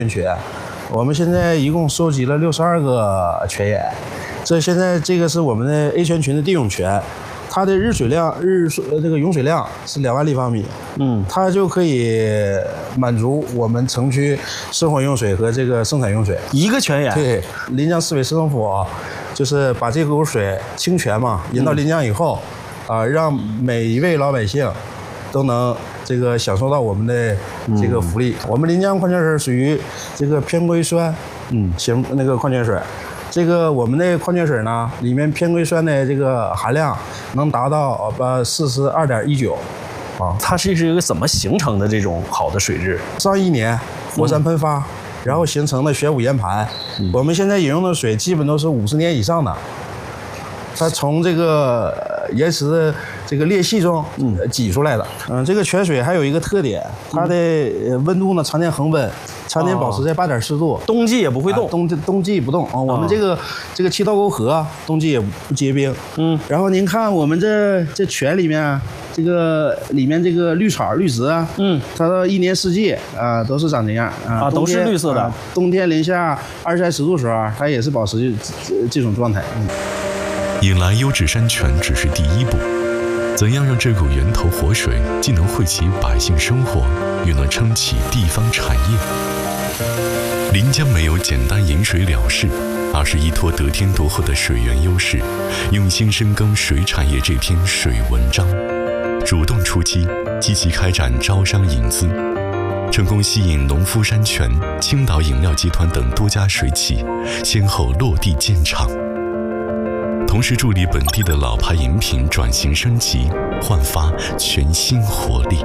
泉。我们现在一共收集了62个泉眼，现在这个是我们的 A 泉群的地涌泉，它的这个涌水量是2万立方米，它就可以满足我们城区生活用水和这个生产用水。 一个泉眼， 对，临江市委市政府就是把这口水清泉嘛引到临江以后，让每一位老百姓都能这个享受到我们的这个福利。我们临江矿泉水属于这个偏硅酸型那个矿泉水，这个我们的矿泉水呢，里面偏硅酸的这个含量能达到42.19。 它是一个怎么形成的这种好的水质？ 上一年火山喷发，然后形成的玄武岩盘。我们现在饮用的水基本都是50年以上的。它从这个岩石的这个裂隙中挤出来的。这个泉水还有一个特点，它的温度呢常年恒温，常年保持在8.4度， 冬季也不会动， 冬季不动啊。我们这个七道沟河冬季也不结冰。然后您看我们这泉里面，这个里面这个绿草绿植啊，它到一年四季都是长这样都是绿色的。 冬天零下20-30度时候，它也是保持这种状态。 引来优质山泉只是第一步，怎样让这股源头活水既能惠及百姓生活，又能撑起地方产业？临江没有简单饮水了事，而是依托得天独厚的水源优势，用心深耕水产业这篇水文章，主动出击，积极开展招商引资，成功吸引农夫山泉、青岛饮料集团等多家水企先后落地建厂。同时助力本地的老牌饮品转型升级，焕发全新活力。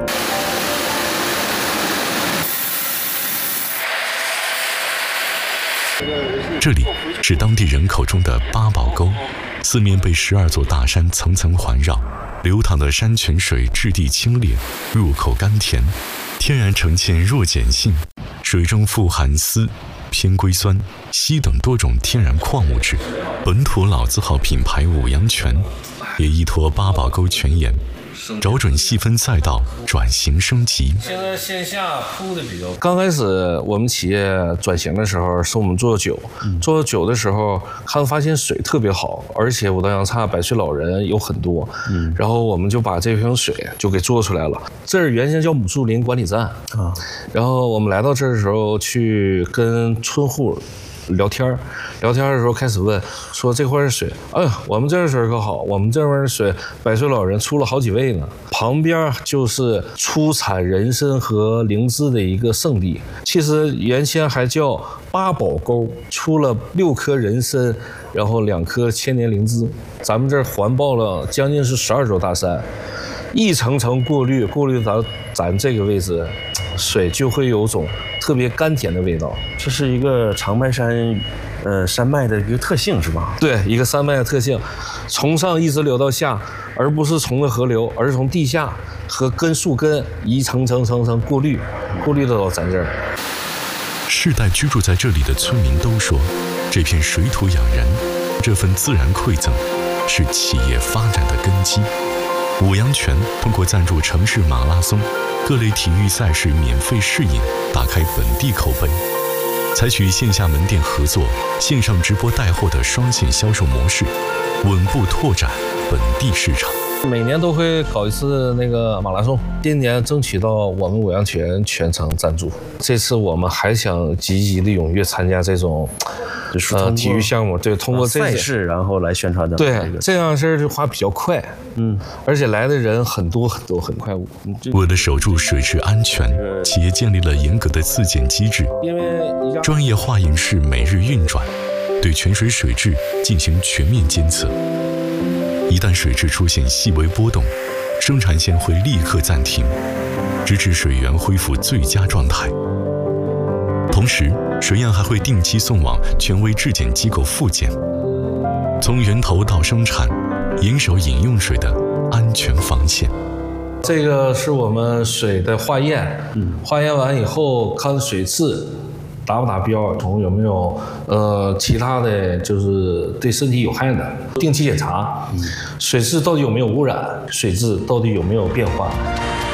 这里是当地人口中的八宝沟，四面被12座大山层层环绕，流淌的山泉水质地清冽，入口甘甜，天然呈现弱碱性，水中富含锶、偏硅酸、硒等多种天然矿物质。本土老字号品牌五羊泉也依托八宝沟泉眼，找准细分赛道，转型升级。 现在线下铺的比较。刚开始我们企业转型的时候，是我们做酒，做酒的时候，发现水特别好，而且五道洋岔百岁老人有很多，然后我们就把这瓶水就给做出来了。这儿原先叫母树林管理站然后我们来到这儿的时候，去跟村户聊天的时候开始问说这块的水，我们这儿水可好，我们这边的水百岁老人出了好几位呢。旁边就是出产人参和灵芝的一个圣地，其实原先还叫八宝沟，出了6颗人参，然后2颗千年灵芝。咱们这儿环抱了将近是12座大山，一层层过滤到咱这个位置，水就会有种特别甘甜的味道。 这是一个长白山山脉的一个特性是吧？ 对，一个山脉的特性，从上一直流到下，而不是从着河流，而是从地下和树根一层过滤到咱这儿。 世代居住在这里的村民都说，这片水土养人，这份自然馈赠是企业发展的根基。五羊泉通过赞助城市马拉松、各类体育赛事免费试饮，打开本地口碑，采取线下门店合作、线上直播带货的双线销售模式，稳步拓展本地市场。 每年都会搞一次那个马拉松，今年争取到我们五羊泉全程赞助。这次我们还想积极的踊跃参加这种体育项目，对，通过这赛事然后来宣传的。 对，这样事儿的话比较快，而且来的人很多，很快。 为了守住水质安全，企业建立了严格的自检机制，专业化验室每日运转，对泉水水质进行全面监测。一旦水质出现细微波动，生产线会立刻暂停，直至水源恢复最佳状态。同时，水样还会定期送往权威质检机构复检，从源头到生产，严守饮用水的安全防线。 这个是我们水的化验，化验完以后看水质达不达标，有没有其他的就是对身体有害的，定期检查，水质到底有没有污染，水质到底有没有变化。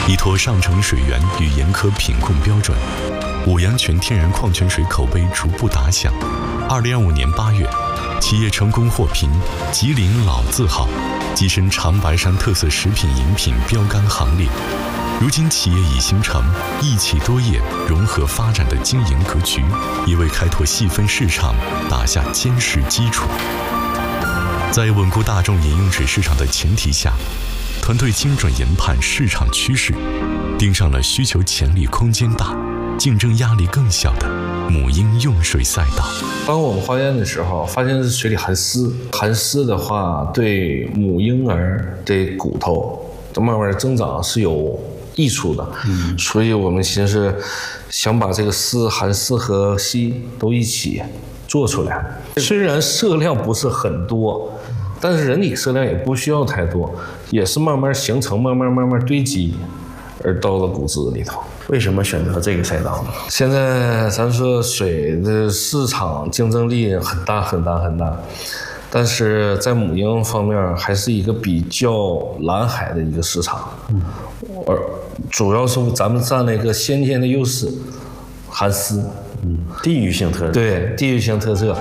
依托上乘水源与严苛品控标准，五阳泉天然矿泉水口碑逐步打响。2025年8月，企业成功获评吉林老字号，跻身长白山特色食品饮品标杆行列。如今企业已形成一企多业融合发展的经营格局，也为开拓细分市场打下坚实基础。在稳固大众饮用水市场的前提下，团队精准研判市场趋势，盯上了需求潜力空间大、竞争压力更小的母婴用水赛道。 当我们化验的时候，发现水里含丝，含丝的话对母婴儿的骨头的慢慢增长是有益处的，所以我们其实想把这个含丝和硒都一起做出来。虽然摄量不是很多，但是人体摄量也不需要太多，也是慢慢形成、慢慢堆积，而到了骨质里头。 为什么选择这个赛道呢？ 现在咱说水的市场竞争力很大，但是在母婴方面还是一个比较蓝海的一个市场，而主要是咱们占了一个先天的优势，含丝， 地域性特色。 对，地域性特色。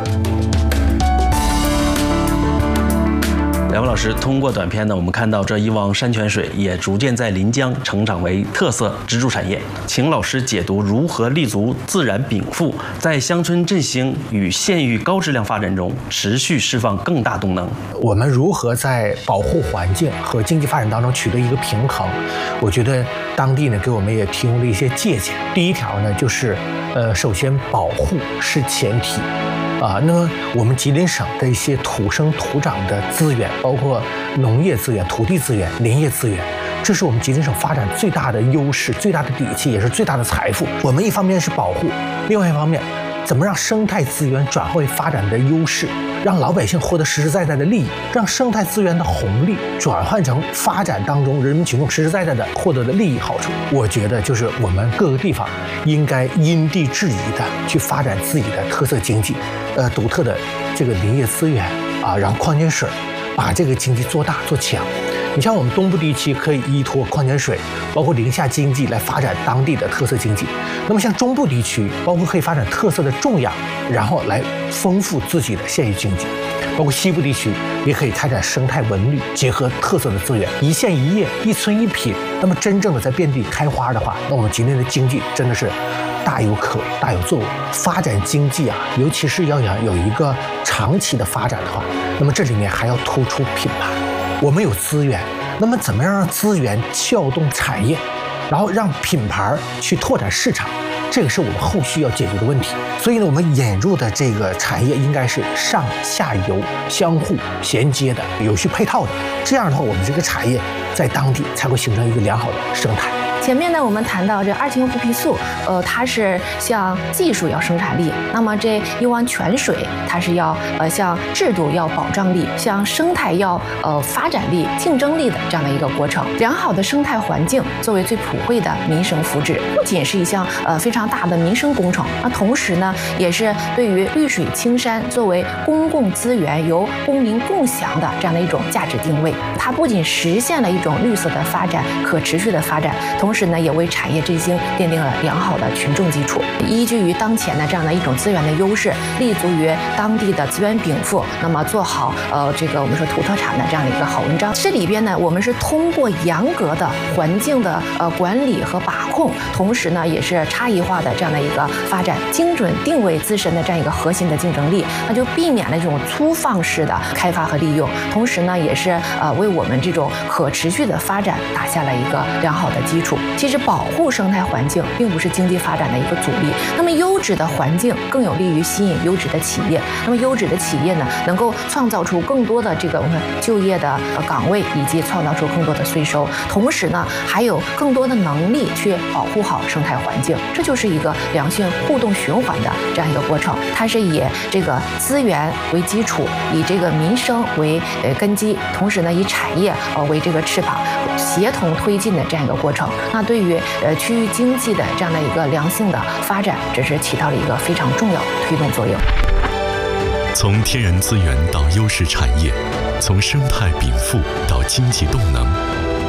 两位老师通过短片呢，我们看到这一汪山泉水也逐渐在临江成长为特色支柱产业。请老师解读如何立足自然禀赋，在乡村振兴与县域高质量发展中持续释放更大动能。 我们如何在保护环境和经济发展当中取得一个平衡？我觉得当地呢给我们也提供了一些借鉴。第一条呢就是，首先保护是前提。那么我们吉林省的一些土生土长的资源，包括农业资源、土地资源、林业资源，这是我们吉林省发展最大的优势、最大的底气，也是最大的财富。我们一方面是保护，另外一方面，怎么让生态资源转化为发展的优势，让老百姓获得实实在在的利益，让生态资源的红利转换成发展当中人民群众实实在在的获得的利益好处。我觉得就是我们各个地方应该因地制宜的去发展自己的特色经济，独特的这个林业资源然后矿泉水，把这个经济做大做强。你像我们东部地区可以依托矿泉水，包括林下经济来发展当地的特色经济。那么像中部地区，包括可以发展特色的种养，然后来丰富自己的县域经济。包括西部地区也可以开展生态文旅，结合特色的资源，一县一业，一村一品。那么真正的在遍地开花的话，那我们吉林的经济真的是大有可为，大有作为。发展经济尤其是要想有一个长期的发展的话，那么这里面还要突出品牌。我们有资源，那么怎么样让资源撬动产业，然后让品牌去拓展市场，这个是我们后续要解决的问题。所以呢，我们引入的这个产业应该是上下游相互衔接的、有序配套的，这样的话，我们这个产业在当地才会形成一个良好的生态。 前面呢，我们谈到这二氢胡皮素，它是像技术要生产力，那么这一汪泉水，它是要像制度要保障力，像生态要发展力、竞争力的这样的一个过程。良好的生态环境作为最普惠的民生福祉，不仅是一项非常大的民生工程，那同时呢，也是对于绿水青山作为公共资源由公民共享的这样的一种价值定位。它不仅实现了一种绿色的发展、可持续的发展，同时呢，也为产业振兴奠定了良好的群众基础。依据于当前的这样的一种资源的优势，立足于当地的资源禀赋，那么做好这个我们说土特产的这样的一个好文章。这里边呢，我们是通过严格的环境的管理和把控，同时呢，也是差异化的这样的一个发展，精准定位自身的这样一个核心的竞争力，那就避免了这种粗放式的开发和利用，同时呢，也是为我们这种可持续的发展打下了一个良好的基础。其实保护生态环境并不是经济发展的一个阻力，那么优质的环境更有利于吸引优质的企业，那么优质的企业呢，能够创造出更多的这个我们就业的岗位，以及创造出更多的税收，同时呢，还有更多的能力去保护好生态环境，这就是一个良性互动循环的这样一个过程。它是以这个资源为基础，以这个民生为根基，同时呢，以产业为这个翅膀，协同推进的这样一个过程。那对于区域经济的这样的一个良性的发展，这是起到了一个非常重要的推动作用。 从天然资源到优势产业，从生态禀赋到经济动能，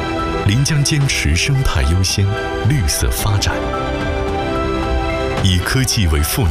临江坚持生态优先、绿色发展，以科技为赋能，